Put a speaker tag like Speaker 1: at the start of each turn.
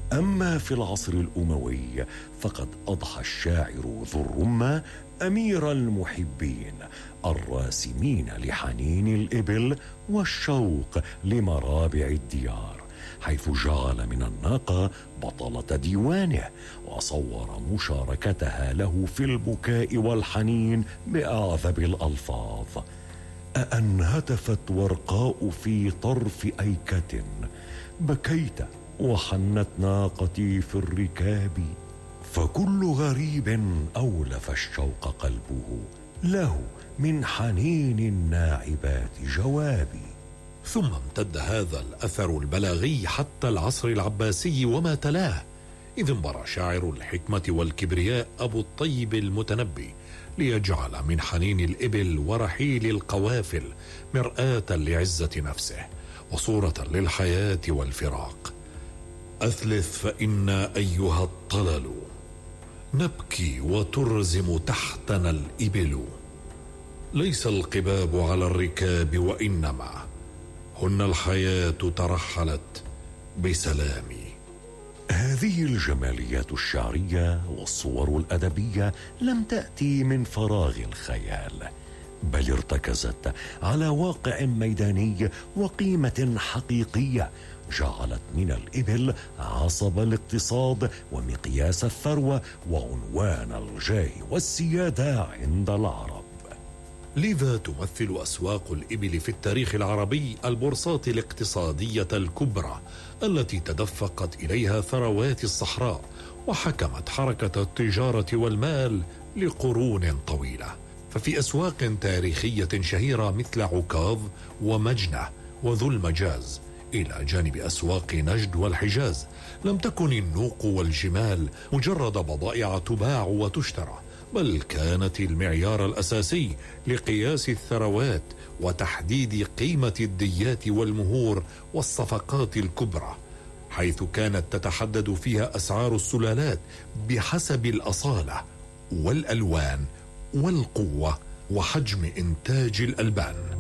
Speaker 1: أما في العصر الأموي فقد أضحى الشاعر ذو الرمة أمير المحبين الراسمين لحنين الإبل والشوق لمرابع الديار، حيث جعل من الناقة بطلة ديوانه وصور مشاركتها له في البكاء والحنين بأعذب الألفاظ: أأن هتفت ورقاء في طرف أيكة، بكيت وحنت ناقتي في الركاب، فكل غريب أولف الشوق قلبه، له من حنين الناعبات جوابي.
Speaker 2: ثم امتد هذا الأثر البلاغي حتى العصر العباسي وما تلاه، إذ انبرى شاعر الحكمة والكبرياء أبو الطيب المتنبي ليجعل من حنين الإبل ورحيل القوافل مرآة لعزة نفسه وصورة للحياة والفراق: أثلث فإنا أيها الطلل نبكي وترزم تحتنا الإبل، ليس القباب على الركاب وإنما هن الحياة ترحلت بسلامي.
Speaker 1: هذه الجماليات الشعرية والصور الأدبية لم تأتي من فراغ الخيال، بل ارتكزت على واقع ميداني وقيمة حقيقية جعلت من الإبل عصب الاقتصاد ومقياس الثروة وعنوان الجاه والسيادة عند العرب.
Speaker 2: لذا تمثل أسواق الإبل في التاريخ العربي البورصات الاقتصادية الكبرى التي تدفقت إليها ثروات الصحراء وحكمت حركة التجارة والمال لقرون طويلة. ففي أسواق تاريخية شهيرة مثل عكاظ ومجنة وذو المجاز إلى جانب أسواق نجد والحجاز لم تكن النوق والجمال مجرد بضائع تباع وتشترى، بل كانت المعيار الأساسي لقياس الثروات وتحديد قيمة الديات والمهور والصفقات الكبرى، حيث كانت تتحدد فيها أسعار السلالات بحسب الأصالة والألوان والقوة وحجم إنتاج الألبان.